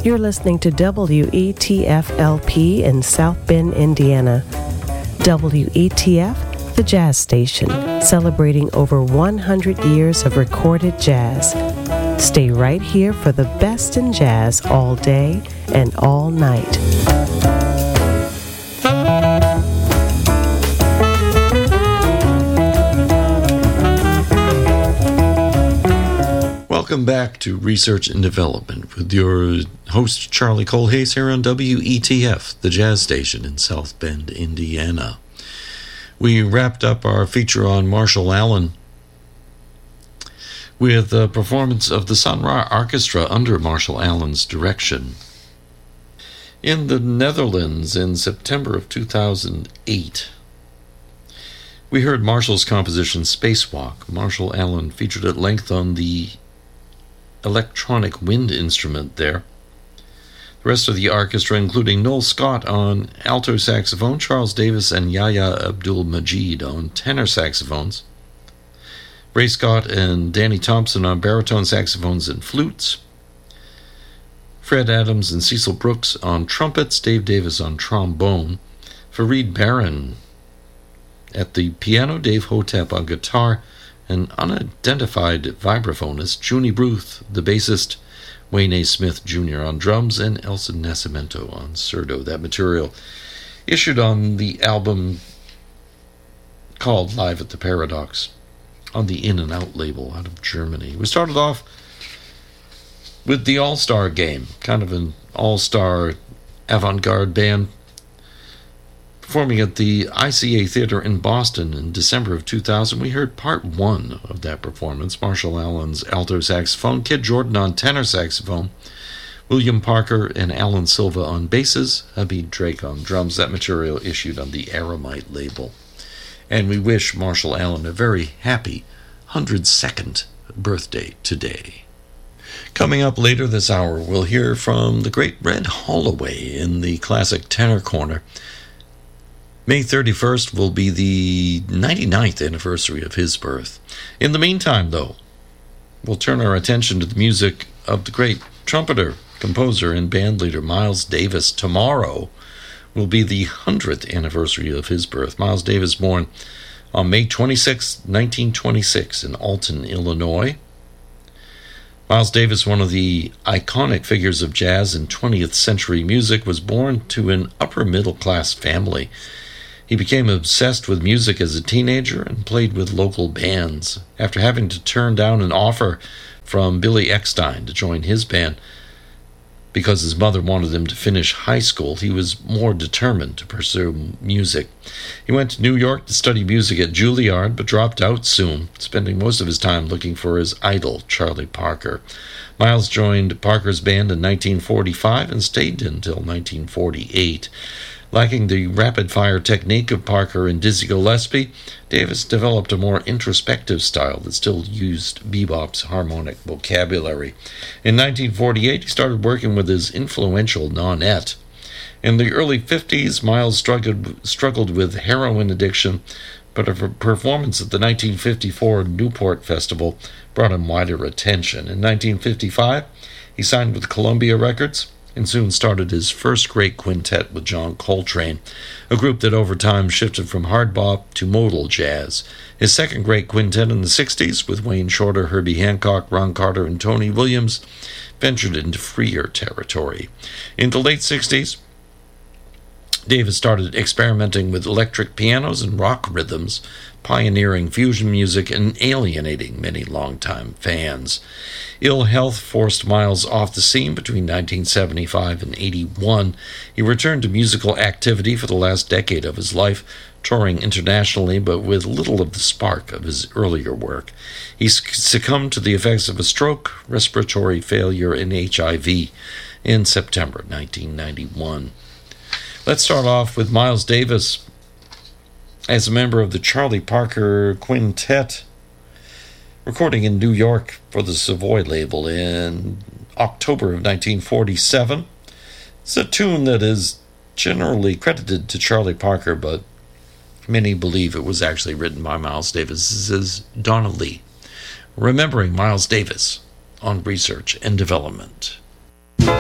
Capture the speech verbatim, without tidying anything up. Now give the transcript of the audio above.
You're listening to W E T F L P in South Bend, Indiana. W E T F, the jazz station, celebrating over one hundred years of recorded jazz. Stay right here for the best in jazz all day and all night. Welcome back to Research and Development with your host, Charlie Colhase, here on W E T F, the jazz station in South Bend, Indiana. We wrapped up our feature on Marshall Allen with a performance of the Sun Ra Orchestra under Marshall Allen's direction. In the Netherlands in September of two thousand eight, we heard Marshall's composition Spacewalk. Marshall Allen featured at length on the electronic wind instrument there. The rest of the orchestra, including Noel Scott on alto saxophone, Charles Davis and Yahya Abdul-Majid on tenor saxophones, Ray Scott and Danny Thompson on baritone saxophones and flutes, Fred Adams and Cecil Brooks on trumpets, Dave Davis on trombone, Fareed Barron at the piano, Dave Hotep on guitar, an unidentified vibraphonist, Junie Bruth, the bassist, Wayne A. Smith Junior on drums, and Elson Nascimento on surdo. That material issued on the album called Live at the Paradox on the In and Out label out of Germany. We started off with the All-Star Game, kind of an all-star avant-garde band performing at the I C A Theater in Boston in December of two thousand. We heard part one of that performance, Marshall Allen's alto saxophone, Kid Jordan on tenor saxophone, William Parker and Alan Silva on basses, Habib Drake on drums. That material issued on the Aramite label. And we wish Marshall Allen a very happy one hundred second birthday today. Coming up later this hour, we'll hear from the great Red Holloway in the classic tenor corner. May thirty-first will be the ninety-ninth anniversary of his birth. In the meantime, though, we'll turn our attention to the music of the great trumpeter, composer, and bandleader Miles Davis. Tomorrow will be the hundredth anniversary of his birth. Miles Davis, born on May twenty-sixth, nineteen twenty-six in Alton, Illinois. Miles Davis, one of the iconic figures of jazz and twentieth century music, was born to an upper-middle-class family. He became obsessed with music as a teenager and played with local bands. After having to turn down an offer from Billy Eckstine to join his band because his mother wanted him to finish high school, he was more determined to pursue music. He went to New York to study music at Juilliard, but dropped out soon, spending most of his time looking for his idol, Charlie Parker. Miles joined Parker's band in nineteen forty-five and stayed until nineteen forty-eight. Lacking the rapid-fire technique of Parker and Dizzy Gillespie, Davis developed a more introspective style that still used bebop's harmonic vocabulary. In nineteen forty-eight, he started working with his influential Nonette. In the early fifties, Miles struggled, struggled with heroin addiction, but a performance at the nineteen fifty-four Newport Festival brought him wider attention. In nineteen fifty-five, he signed with Columbia Records and soon started his first great quintet with John Coltrane, a group that over time shifted from hard bop to modal jazz. His second great quintet in the sixties, with Wayne Shorter, Herbie Hancock, Ron Carter, and Tony Williams, ventured into freer territory. In the late sixties, Davis started experimenting with electric pianos and rock rhythms, pioneering fusion music and alienating many longtime fans. Ill health forced Miles off the scene between nineteen seventy-five and eighty-one. He returned to musical activity for the last decade of his life, touring internationally, but with little of the spark of his earlier work. He succumbed to the effects of a stroke, respiratory failure, and H I V in September nineteen ninety-one. Let's start off with Miles Davis as a member of the Charlie Parker Quintet, recording in New York for the Savoy label in October of nineteen forty-seven. It's a tune that is generally credited to Charlie Parker, but many believe it was actually written by Miles Davis. This is Donna Lee, remembering Miles Davis on Research and Development.